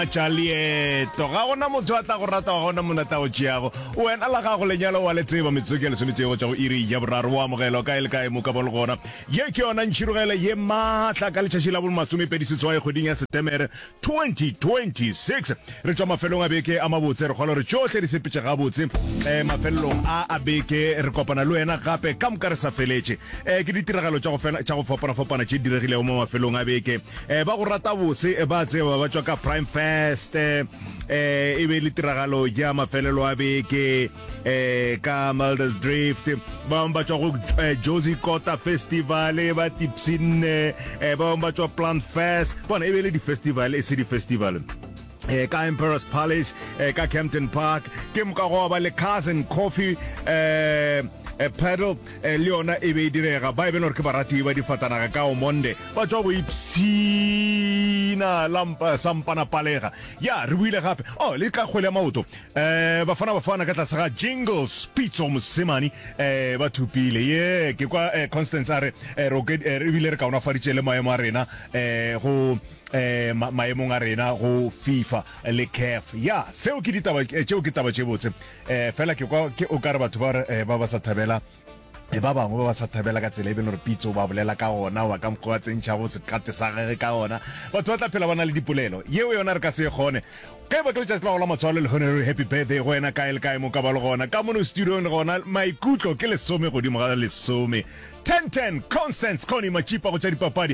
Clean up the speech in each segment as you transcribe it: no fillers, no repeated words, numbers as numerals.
Chalieto ga gona motho a tla go rata ga gona monata o tšeago wena la gago lenyalo wa le tseba metsotso le sonetsego tša go iri ya boraro wa amogelo ka e le kae mo ka bolo gona ye ke yona ntšhirogele ye maatla ka letšatši la bo 27 ya Setemere 2026 re tšwa mafelong a beke a mabotse re kgola re tšohle di sepetše gabotse mafelong a beke re kopana le wena gape ka moka re sa feletše ke ditiragalo tša go fapana-fapana tše diregilego mo mafelong a beke ba go rata botse ba tseba ba tšwa ka Prime Fest e be le tiragalo ya mafelelo a beke ka Mulder's Drift ba ba tšwa go Josie Kota Festival ba tipsine ba ba tšwa Plant Fest bona e be le di festival e se di festival ka Emperor's Palace ka Campton Park ke moka go ba le Cousin Coffee pedal leona e be direga ba e beno re ke barati ba di fatanaga ka o monde ba tswa go ipsina lampa sampana palega ya re buile gape le ka kgwele maoto bafana ka tlase ga Jingles Pitso Mosemane ba thupile ye ke kwa Constance are re bile re ka ona faditše le maemo a rena go maemong a rena go FIFA le CAF ya seo ke ditaba tše botse fela ke kwa ke o ka re batho ba sa thabela ba bangwe ba sa thabela ka tsela e beno re Pitso ba bolela ka gona wa ka mokgwa tsentšha go sekate sa gage ka gona batho ba tla phela ba na le dipolelo yeo yona re ka se kgone ke ba ke letšatši la go la matshwalo le gone happy birthday go wena kae le kae mo ka ba le gona ka mono studiong gona maikutlo ke lesome godimo ga lesome 10 Constance Connie Machipa go tša dipapadi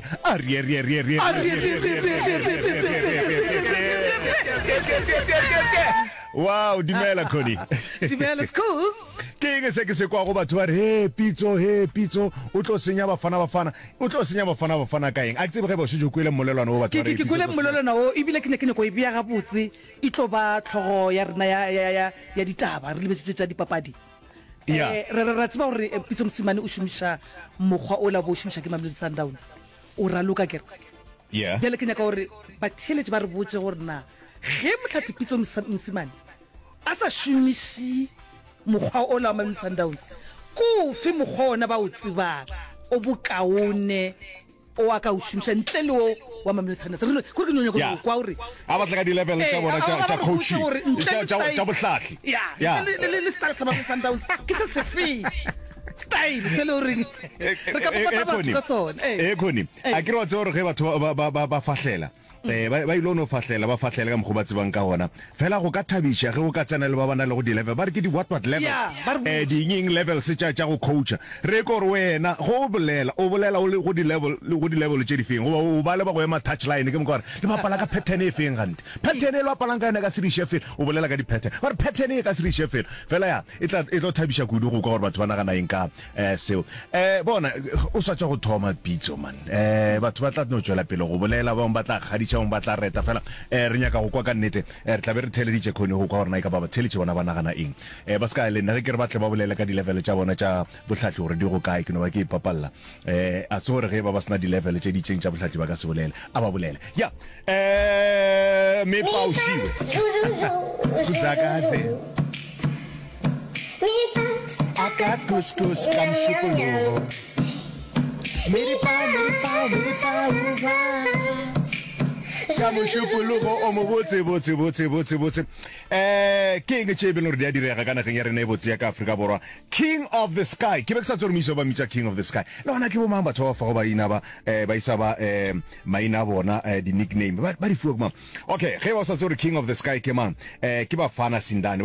wow dimela Connie dimela school ke eng se ke se kwa go batho ba re Pitso o tlo senya bafana ka eng a tsebe ge ba shuje kwele molelwana o batho ba re ke kwele molelwana o ebile ke ne go e bia ga botse e tlo ba tlhogo ya rena ya ditaba re lebetse tša dipapadi re tseba gore Pitso Mosemane o šomiša mokgwa o la bo šomiša ke Mamelodi Sundowns o raloka kere bjale ke nyaka gore batheletše ba re botse gore na ge motlhathi Pitso Mosemane a sa šomiše mokgwa o la Mamelodi Sundowns kofe mokgwa ona ba o tsebang o bokaone o a ka o šomiša ntle le o wa Mamelodi Sundowns ko ke nonyo go kwa gore a batla ka di level tša bona tša coaching tša bohlahli le style sa Mamelodi Sundowns ke se sefeng style se le gore re ka popata batho ka sone Connie a ke re wa tseba gore ge batho ba fahlela ba ile no fahlela ba ka mokgo ba tsebang ka gona fela go ka thabisha ge o ka tsena le ba bana le go di level ba re ke di what levels di ing levels tša go coach re ko re wena go bolela o le go di level tše di feng o ba le ba go ema touch line ke mokore le bapala ka pattern e feng gante pattern e lo bapalang ka yona ka series fela o bolela ka di pattern ba re pattern e ka series fela fela e tlo thabisha kudu go ka gore batho ba nagana eng ka seo bona o sa tša go thoma Pitso man batho ba tla no tšwela pele go bolela ba ba tla gaditša ba tla reta fela re nyaka go kwa ka nnete re tla be re theleditše Connie go kwa gore na e ka ba theletše bona ba nagana eng ba ska le nna ke re batle ba bolele ka di level tša bona tša bohlahli gore di go kae ke no ba ke ipapalla a tso gore ge ba sena di level tše di tšeng tša bohlahli ba ka se bolele a ba bolele ya me paushiwe kuzakaze aka couscous kam shukulugo miri pa sa mo shupologo o mo botse ke eng tše beno re di a direga ka nageng ya rena e botse ya ka Afrika Borwa King of the Sky ke be ke sa tsore miso ba mitša King of the Sky le gona ke bomang batho ba fago ba isa ba maina bona di nickname ba di fuwa kumang okay ge ba sa tsore King of the Sky ke mang ke Bafana Sindani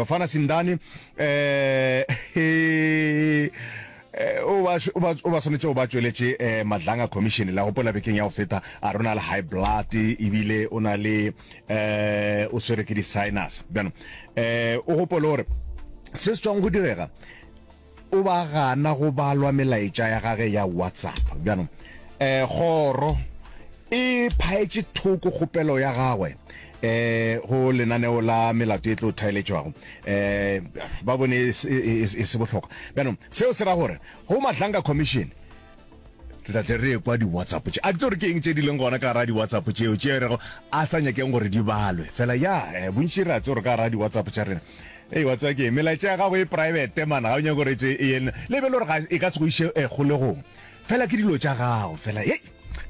o ba sonetse o ba tsweletše Madlanga Commission la go pola bekeng ya go feta a rona le high blood ebile o na le o swere ke di sinus bjano o gopole gore se se tswang go direga o ba gana go balwa melaetša ya gage ya WhatsApp bjano goro e phaetše thoko kgopelo ya gagwe go lenaneo la melato e tlo thaeletšwago ba bone e se bohlokwa bjano seo se ra gore go Madlanga Commission re tla re kwa di WhatsApp tše a ke tsore ke eng tše di leng gona ka ra di WhatsApp tšeo tše rego a sa nyakeng gore di balwe fela ya bontši re a tsore ka ra di WhatsApp tša rena wa tswa ke melaetša ya gago e private mana ga o nyako re tše e le be le gore e ka se go iše kgolegong fela ke dilo tša gago fela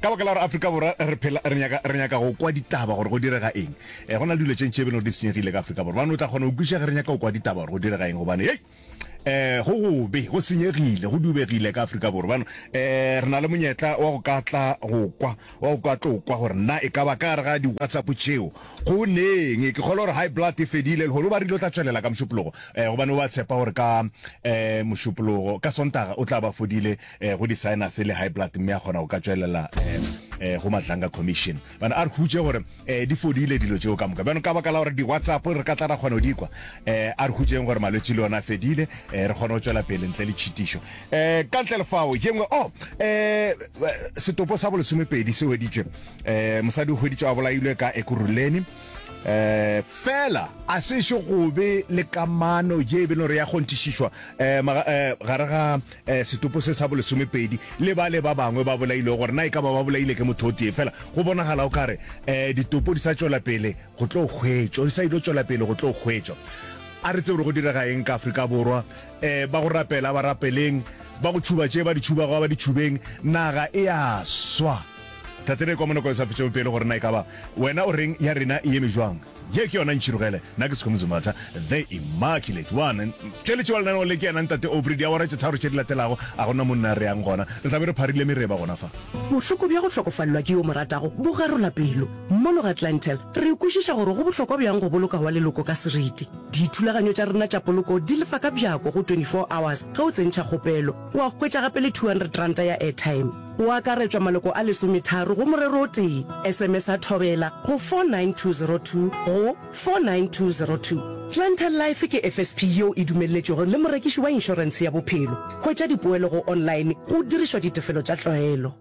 ka baka la gore Afrika Borwa re nyaka go kwa ditaba gore go direga eng go na le dilo tšentše beno di senyegile ka Afrika Borwa bana o tla kgona go kwiša re nyaka go kwa ditaba gore go direga eng gobane go gobe go senyegile go dubegile ka Afrika Borwa bano re na le monyetla wa go katla go kwa gore na e ka ba ka re ga di WhatsApp tšeo go neng ke kgolo gore high blood e fedile le gore ba rile o tla tswelela ka mošupologo gobane ba tshepa gore ka mošupologo ka Sontaga o tla ba fodile go di sinus le high blood mme a kgona go ka tswelela go Matlanga Commission bana a re khutse gore di fodile dilo tšeo ka moka bana ka baka la gore di WhatsApp re ka tla ra kgona go di kwa a re khutseng gore malwetse le ona fedile re kgona go tswela pele ntle le tshitišo ka ntle le fao yengwe setopo sa bolesomepedi se weditswe mosadi o hweditswe a bolailwe ka Ekurhuleni fela a se se gobe le kamano ye be no re ya gontišišwa gare ga setopo se sa bolesomepedi le ba bangwe ba bolailwe gore na e ka ba bolaile ke motho o tee fela go bonagala o kare ditopo di sa tswela pele go tlo hwetšwa di sa ile tswela pele go tlo hwetšwa a re tse gore go direga eng ka Afrika Borwa ba go rapela ba rapeleng ba go tšhuba tše ba di tšhuba ba di tšhubeng naga e a swa tatene kwa monoko sa fetšo pele gore na e ka ba wena o reng ya rena e eme jwang ye ke yona ntšhirogele nna ke Sekhome Mzimata the immaculate one tšeletše wa lenaneo le ke yana ntate Aubrey di awara tše tharo tše di latelago a gona monna re yang gona re tlabe re pharile mereba gona fa bohloko bja go hlokofallwa ke yo moratago bo garola pelo mono ga Clientele re kwešiša gore go bohlokwa bjang go boloka wa leloko ka seriti dithulaganyo tša rena tša poloko di lefa ka bjako go 24 hours ge o tsentšha kgopelo wa hwetša gape le 200 ranta ya airtime o akaretswa maloko a 13 go morero o tee SMS a thobela go 49202 go 49202 Clientele Life ke FSP yo e dumelletšego le morekiši wa insurance ya bophelo hwetša dipoelo go online go dirišwa ditefelo tša tlwaelo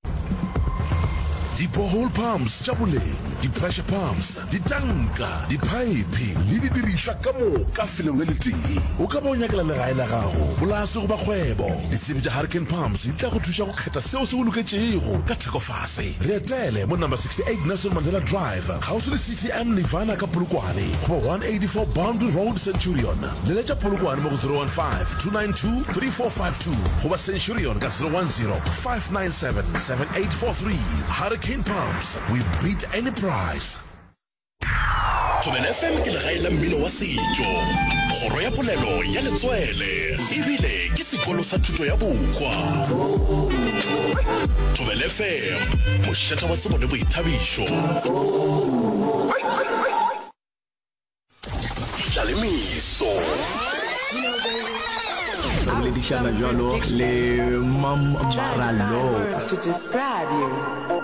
di borehole pumps tša boleng di pressure pumps di tanka di pipe le di dirišwa ka moka feleng le letee o ka ba o nyakela legae la gago polase go ba kgwebo ditsebe tša Hurricane Pumps di tla go thuša go kgetha seo se go loketšego ka thekofase re etele mo number 68 Nelson Mandela Drive gausi le CTM Nirvana ka Polokwane go 184 Boundary Road Centurion le letša Polokwane mo go 015-292-3452 go ba Centurion ka 010-597-7843 Hurricane Pumps, we beat any price. Thobela FM ke legae la mmino wa setšo kgoro ya polelo ya letswele ebile ke sekolo sa thuto ya bokgwa Thobela FM mošata wa tsebo le boithabišo Tlalemiso le dišana jalo le Mam Maralo to describe you.